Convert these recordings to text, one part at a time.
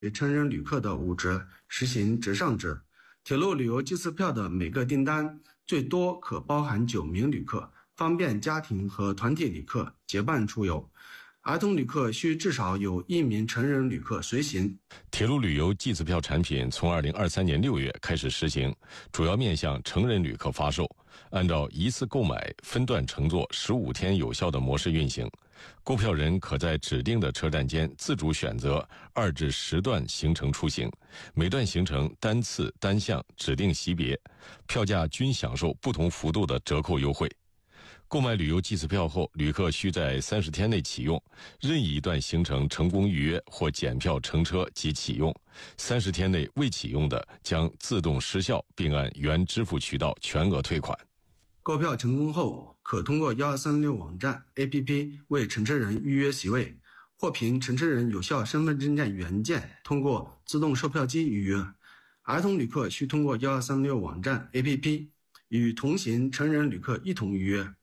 给成人旅客的5折实行折上折。铁路旅游祭次票的每个订单最多可包含9名旅客，方便家庭和团体旅客结伴出游。儿童旅客需至少有1名成人旅客随行。 铁路旅游祭次票产品从2023年6月开始实行，主要面向成人旅客发售，按照一次购买、分段乘坐15天有效的模式运行。购票人可在指定的车站间自主选择2至10段行程出行，每段行程单次单项指定级别，票价均享受不同幅度的折扣优惠。购买旅游祭次票后，旅客需在30天内启用，任意一段行程成功预约或检票乘车即启用，30天内未启用的将自动失效，并按原支付渠道全额退款。 购票成功后，可通过1236网站 APP 为乘车人预约席位，或凭乘车人有效身份证件原件通过自动售票机预约。儿童旅客需通过1236网站 APP 与同行成人旅客一同预约。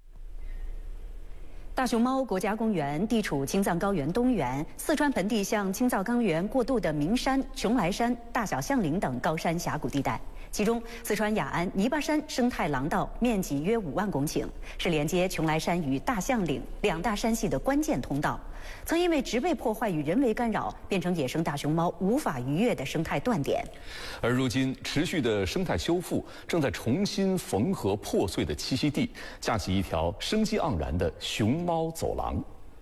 大熊猫国家公园地处青藏高原东缘，四川盆地向青藏高原过渡的名山、邛崃山、大小象岭等高山峡谷地带。其中，四川雅安泥巴山生态廊道面积约5万公顷，是连接邛崃山与大象岭2大山系的关键通道。曾因为植被破坏与人为干扰，变成野生大熊猫无法逾越的生态断点。 而如今，持续的生态修复正在重新缝合破碎的栖息地，架起一条生机盎然的熊猫走廊。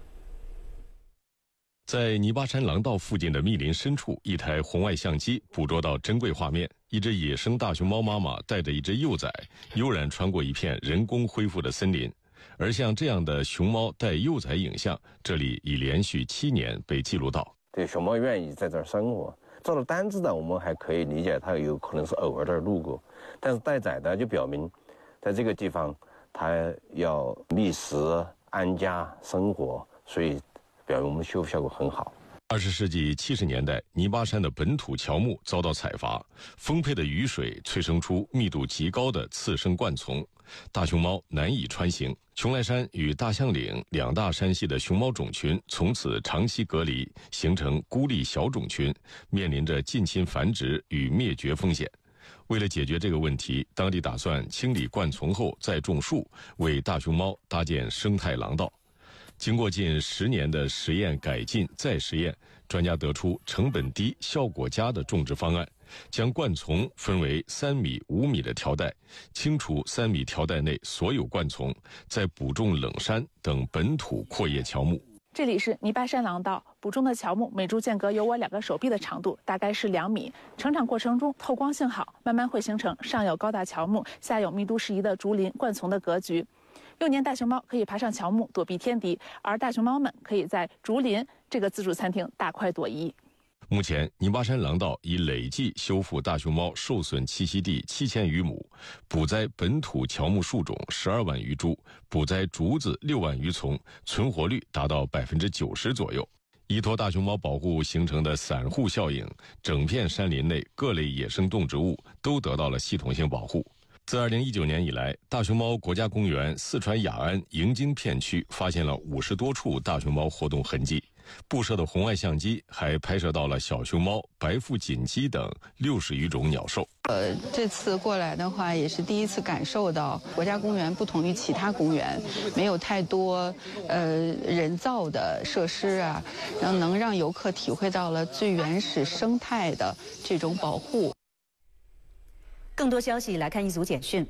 在泥巴山廊道附近的密林深处，一台红外相机捕捉到珍贵画面：一只野生大熊猫妈妈带着一只幼崽，悠然穿过一片人工恢复的森林。而像这样的熊猫带幼崽影像，这里已连续7年被记录到。 对，熊猫愿意在这儿生活。做了单只的，我们还可以理解它有可能是偶尔这儿路过，但是带崽的就表明，在这个地方它要觅食、安家、生活，所以表明我们的修复效果很好。 20世纪70年代，泥巴山的本土乔木遭到采伐，丰沛的雨水催生出密度极高的次生灌丛，大熊猫难以穿行。邛崃山与大象岭2大山系的熊猫种群从此长期隔离，形成孤立小种群，面临着近亲繁殖与灭绝风险。为了解决这个问题，当地打算清理灌丛后再种树，为大熊猫搭建生态廊道。经过近10年的实验改进再实验，专家得出成本低、效果佳的种植方案，将灌丛分为3米、5米的条带，清除3米条带内所有灌丛，再补种冷杉等本土阔叶乔木。 这里是泥巴山廊道，补种的乔木每株间隔有我2个手臂的长度，大概是2米。成长过程中透光性好，慢慢会形成上有高大乔木，下有密度适宜的竹林灌丛的格局。幼年大熊猫可以爬上乔木躲避天敌，而大熊猫们可以在竹林这个自助餐厅大快朵颐。 目前，泥巴山廊道已累计修复大熊猫受损栖息地7000余亩，补栽本土乔木树种12万余株，补栽竹子6万余丛，存活率达到90%左右。依托大熊猫保护形成的散户效应，整片山林内各类野生动植物都得到了系统性保护。自2019年以来，大熊猫国家公园四川雅安迎京片区发现了50多处大熊猫活动痕迹，布设的红外相机还拍摄到了小熊猫、白腹锦鸡等60余种鸟兽。 这次过来的话，也是第一次感受到国家公园不同于其他公园，没有太多人造的设施啊，然后能让游客体会到了最原始生态的这种保护。 更多消息来看一组简讯。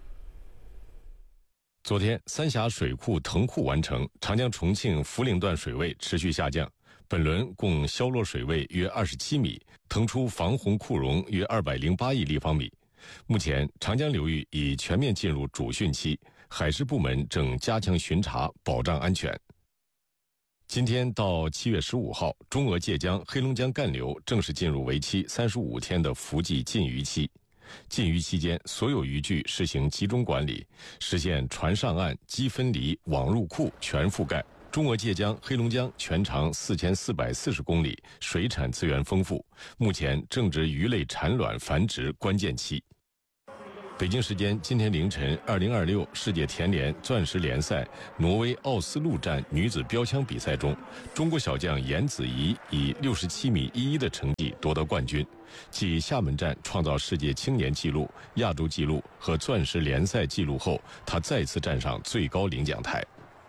昨天，三峡水库腾库完成，长江重庆涪陵段水位持续下降，本轮共消落水位约27米，腾出防洪库容约208亿立方米。目前，长江流域已全面进入主汛期，海事部门正加强巡查，保障安全。今天到7月15号，中俄界江、黑龙江干流正式进入为期35天的伏季禁渔期。禁渔期间，所有渔具实行集中管理，实现船上岸、机分离、网入库全覆盖。中俄界江、黑龙江全长4440公里，水产资源丰富，目前正值鱼类产卵繁殖关键期。 北京时间今天凌晨，2026世界田联钻石联赛挪威奥斯陆站女子标枪比赛中，中国小将颜子怡以67米11的成绩夺得冠军，继厦门站创造世界青年纪录、亚洲纪录和钻石联赛纪录后，她再次站上最高领奖台。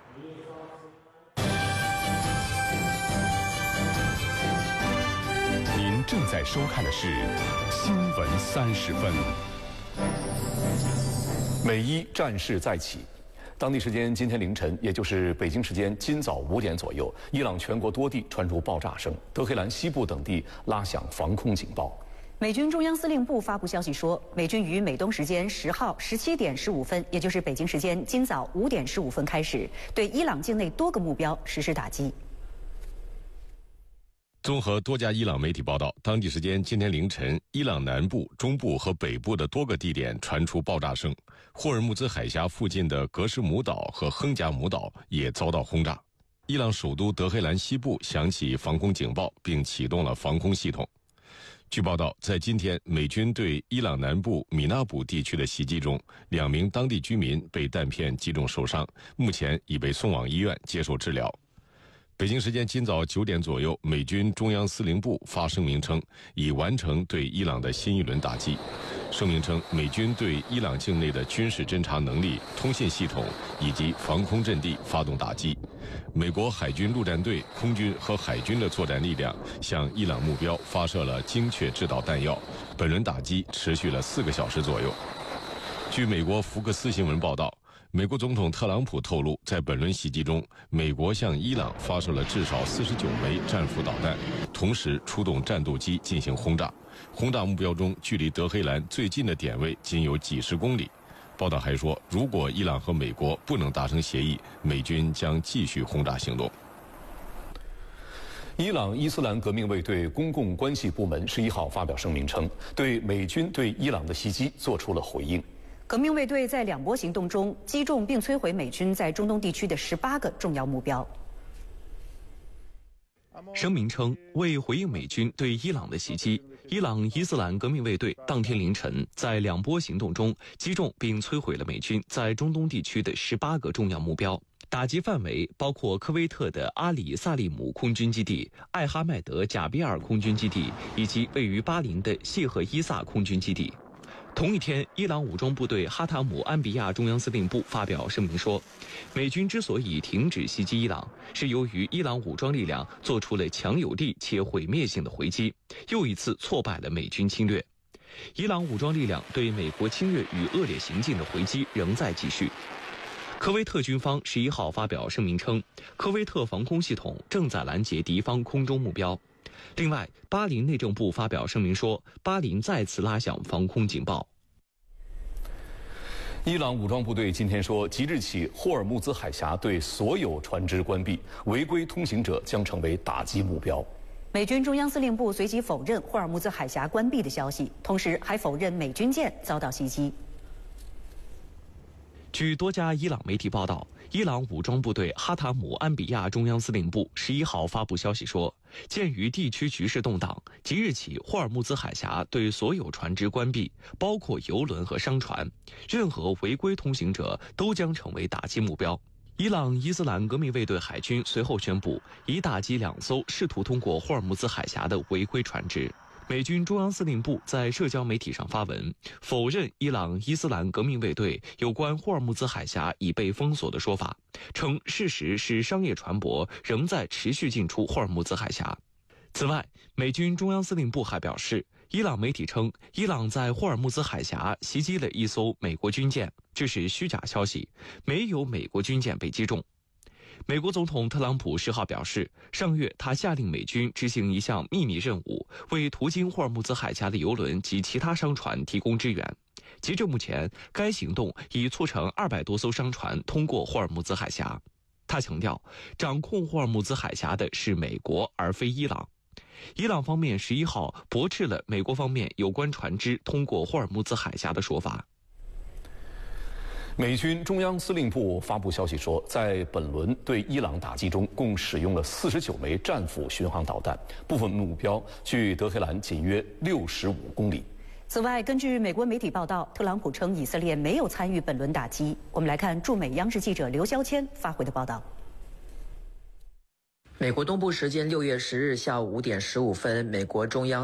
您正在收看的是《新闻30分》。 美伊战事再起，当地时间今天凌晨，也就是北京时间今早5点左右，伊朗全国多地传出爆炸声，德黑兰西部等地拉响防空警报。 美军中央司令部发布消息说，美军于美东时间10号17点15分，也就是北京时间今早5点15分开始，对伊朗境内多个目标实施打击。 综合多家伊朗媒体报道，当地时间今天凌晨，伊朗南部、中部和北部的多个地点传出爆炸声，霍尔木兹海峡附近的格什姆岛和亨贾姆岛也遭到轰炸。伊朗首都德黑兰西部响起防空警报，并启动了防空系统。据报道，在今天美军对伊朗南部米纳卜地区的袭击中，2名当地居民被弹片击中受伤，目前已被送往医院接受治疗。北京时间今早9点左右，美军中央司令部发声明称，已完成对伊朗的新一轮打击。声明称，美军对伊朗境内的军事侦察能力、通信系统以及防空阵地发动打击。美国海军陆战队、空军和海军的作战力量向伊朗目标发射了精确制导弹药。本轮打击持续了4个小时左右。据美国福克斯新闻报道，美国总统特朗普透露，在本轮袭击中，美国向伊朗发射了至少49枚战斧导弹，同时出动战斗机进行轰炸。轰炸目标中，距离德黑兰最近的点位仅有几十公里。报道还说，如果伊朗和美国不能达成协议，美军将继续轰炸行动。 伊朗伊斯兰革命卫队公共关系部门11号发表声明称，对美军对伊朗的袭击做出了回应。 革命卫队在2波行动中击中并摧毁美军在中东地区的18个重要目标。 声明称，为回应美军对伊朗的袭击，伊朗伊斯兰革命卫队当天凌晨在2波行动中击中并摧毁了美军在中东地区的18个重要目标，打击范围包括科威特的阿里萨利姆空军基地、艾哈迈德贾比尔空军基地以及位于巴林的谢赫伊萨空军基地。同一天，伊朗武装部队哈塔姆安比亚中央司令部发表声明说，美军之所以停止袭击伊朗，是由于伊朗武装力量做出了强有力且毁灭性的回击，又一次挫败了美军侵略。伊朗武装力量对美国侵略与恶劣行径的回击仍在继续。科威特军方11号发表声明称，科威特防空系统正在拦截敌方空中目标。另外，巴林内政部发表声明说，巴林再次拉响防空警报。 伊朗武装部队今天说，即日起霍尔木兹海峡对所有船只关闭，违规通行者将成为打击目标。 美军中央司令部随即否认霍尔木兹海峡关闭的消息，同时还否认美军舰遭到袭击。 据多家伊朗媒体报道，伊朗武装部队哈塔姆安比亚中央司令部11号发布消息说，鉴于地区局势动荡，即日起霍尔木兹海峡对所有船只关闭，包括油轮和商船，任何违规通行者都将成为打击目标。伊朗伊斯兰革命卫队海军随后宣布，已打击2艘试图通过霍尔木兹海峡的违规船只。美军中央司令部在社交媒体上发文，否认伊朗伊斯兰革命卫队有关霍尔木兹海峡已被封锁的说法，称事实是商业船舶仍在持续进出霍尔木兹海峡。此外，美军中央司令部还表示，伊朗媒体称伊朗在霍尔木兹海峡袭击了1艘美国军舰，这是虚假消息，没有美国军舰被击中。美国总统特朗普10号表示，上月他下令美军执行一项秘密任务，为途经霍尔木兹海峡的油轮及其他商船提供支援。截至目前，该行动已促成200多艘商船通过霍尔木兹海峡。他强调，掌控霍尔木兹海峡的是美国，而非伊朗。伊朗方面11号驳斥了美国方面有关船只通过霍尔木兹海峡的说法。 美军中央司令部发布消息说，在本轮对伊朗打击中，共使用了49枚战斧巡航导弹，部分目标距德黑兰仅约65公里。 此外，根据美国媒体报道，特朗普称以色列没有参与本轮打击。我们来看驻美央视记者刘肖谦发回的报道。 美国东部时间6月10日下午5点15分，美国中央